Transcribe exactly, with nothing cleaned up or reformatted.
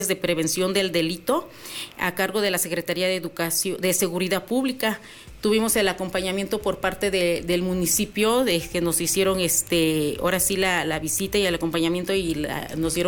de prevención del delito a cargo de la Secretaría de Educación, de Seguridad Pública. Tuvimos el acompañamiento por parte de, del municipio, de que nos hicieron este, ahora sí la, la visita y el acompañamiento y la, nos dieron